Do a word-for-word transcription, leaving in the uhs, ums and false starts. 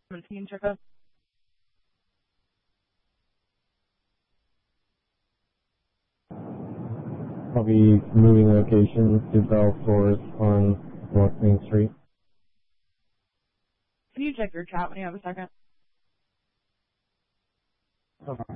seventeen checkup. I'll be moving location to Bell Forest on West Main Street. Can you check your chat when you have a second? Okay.